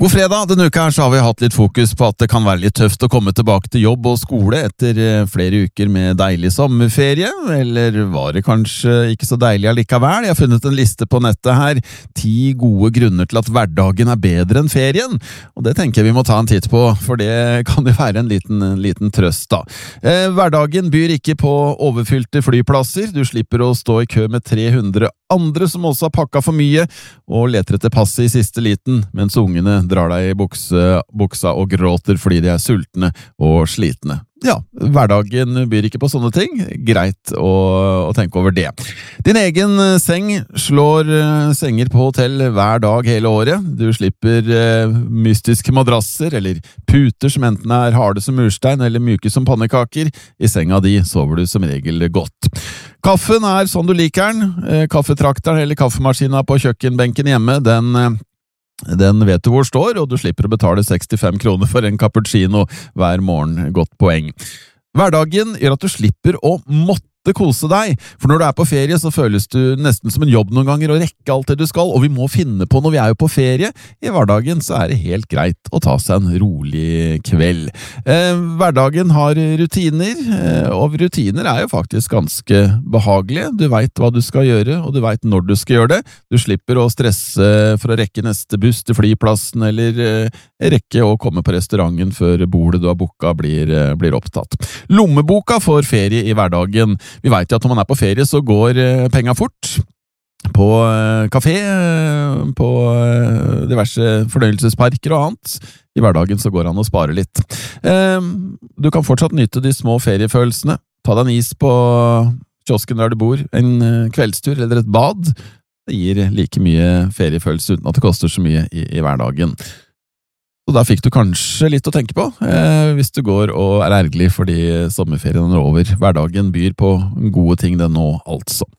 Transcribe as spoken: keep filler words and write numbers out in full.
God fredag! Denne uka her så har vi hatt litt fokus på at det kan være litt tøft å komme tilbake til jobb og skole etter flere uker med deilig sommerferie, eller var det kanskje ikke så deilig allikevel? Jeg har funnet en liste på nettet her, ti gode grunner til at hverdagen er bedre enn ferien, og det tenker jeg vi må ta en titt på, for det kan jo være en liten, en liten trøst da. Eh, hverdagen byr ikke på overfylte flyplasser, du slipper å stå i kø med tre hundre andre som også har pakket for mye, og leter etter passet i siste liten, mens ungene drar deg i bukse, buksa og gråter fordi de er sultne og slitne. Ja, hverdagen byr ikke på sånne ting. Greit å, å tenke over det. Din egen seng slår senger på hotell hver dag hele året. Du slipper eh, mystiske madrasser eller puter som enten er harde som murstein eller myke som pannekaker. I senga di sover du som regel godt. Kaffen er sånn du liker den. Eh, kaffetrakteren eller kaffemaskina på kjøkkenbenken hjemme, den eh, Den vet du hvor står, og du slipper å betale sekstifem kroner for en cappuccino hver morgen. Godt poeng. Hverdagen gjør at du slipper å måtte kose deg, for når du er på ferie så føles du nesten som en jobb noen ganger å rekke alt det du skal, og vi må finne på når vi er jo på ferie. I hverdagen så er det helt greit å ta seg en rolig kveld. Eh, hverdagen har rutiner, eh, og rutiner er jo faktisk ganske behagelige. Du vet hva du skal gjøre, og du vet når du skal gjøre det. Du slipper å stresse for å rekke neste buss til flyplassen, eller eh, rekke å komme på restauranten før bordet du har booket blir, eh, blir opptatt. Lommeboka får ferie i hverdagen. Vi vet jo at når man er på ferie så går penga fort på kafé, på diverse fornøyelsesparker og annet. I hverdagen så går han å spare litt. Du kan fortsatt nyte de små feriefølelsene. Ta deg en is på kiosken der du bor, en kveldstur eller et bad. Det gir like mye feriefølelse uten at det koster så mye i, i hverdagen. Så da fikk du kanskje litt å tenke på, eh, hvis du går og er ergerlig fordi sommerferien er over. Hverdagen byr på gode ting den nå, altså.